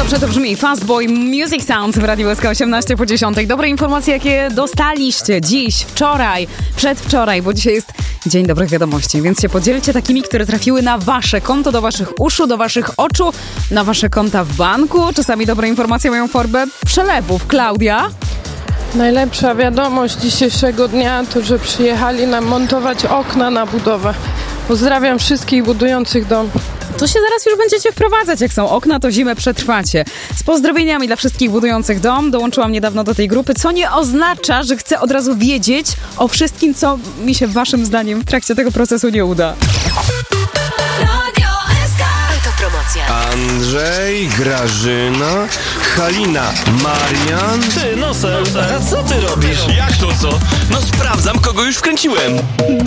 Dobrze to brzmi. Fastboy Music Sounds w Radiu SK 18 po 10. Dobre informacje, jakie dostaliście dziś, wczoraj, przedwczoraj, bo dzisiaj jest Dzień Dobrych Wiadomości, więc się podzielcie takimi, które trafiły na wasze konto, do waszych uszu, do waszych oczu, na wasze konta w banku. Czasami dobre informacje mają formę przelewów. Klaudia? Najlepsza wiadomość dzisiejszego dnia to, że przyjechali nam montować okna na budowę. Pozdrawiam wszystkich budujących dom. To się zaraz już będziecie wprowadzać. Jak są okna, to zimę przetrwacie. Z pozdrowieniami dla wszystkich budujących dom. Dołączyłam niedawno do tej grupy, co nie oznacza, że chcę od razu wiedzieć o wszystkim, co mi się waszym zdaniem w trakcie tego procesu nie uda. Autopromocja. Andrzej, Grażyna, Halina, Marian. Ty, Nosem, a co ty robisz? Jak to co? No sprawdzam, kogo już wkręciłem.